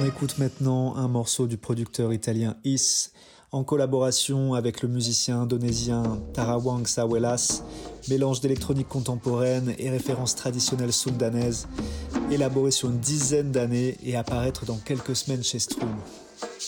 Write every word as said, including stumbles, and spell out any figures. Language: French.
écoute maintenant un morceau du producteur italien Is, en collaboration avec le musicien indonésien Tarawang Sawelas, mélange d'électronique contemporaine et références traditionnelles sundanaises, élaboré sur une dizaine d'années et apparaître dans quelques semaines chez Stroom.